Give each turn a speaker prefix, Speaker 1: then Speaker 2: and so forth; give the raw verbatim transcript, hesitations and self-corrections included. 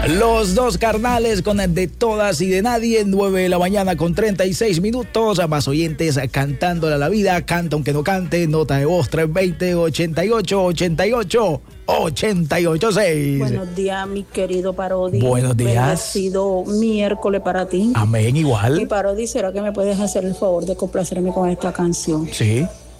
Speaker 1: Los Dos Carnales con el de todas y de nadie, nueve de la mañana con treinta y seis minutos, más oyentes cantándole a la vida, canta aunque no cante, nota de voz tres dos cero, ochenta y ocho, ochenta y ocho, ochenta y ocho seis.
Speaker 2: Buenos días, mi querido Parodi.
Speaker 1: Buenos días.
Speaker 2: Bendecido miércoles para ti.
Speaker 1: Amén, igual.
Speaker 2: Mi Parodi, ¿será que me puedes hacer el favor de complacerme con esta canción?
Speaker 1: Sí.